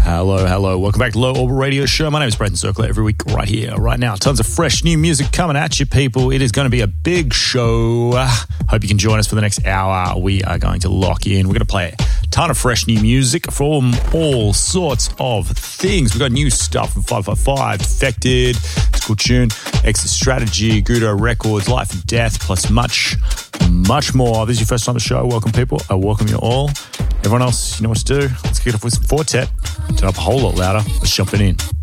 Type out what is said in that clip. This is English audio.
Hello. Welcome back to Low Orbit Radio Show. My name is Brendan Circler. Every week, right here, right now. Tons of fresh new music coming at you, people. It is going to be a big show. Hope you can join us for the next hour. We are going to lock in. We're going to play a ton of fresh new music from all sorts of things. We've got new stuff from 555, Defected, it's a cool tune, Exit Strategy, Gudo Records, Life and Death, plus much more. If this is your first time on the show, welcome, people. I welcome you all. Everyone else, you know what to do. Let's kick it off with some Fortet. Turn up a whole lot louder. Let's jump in.